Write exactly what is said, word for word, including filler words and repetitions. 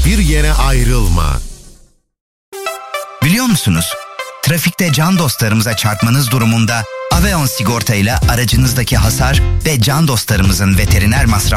bir yere ayrılma. Biliyor musunuz? Trafikte can dostlarımıza çarpmanız durumunda Aveon sigorta ile aracınızdaki hasar ve can dostlarımızın veteriner masrafı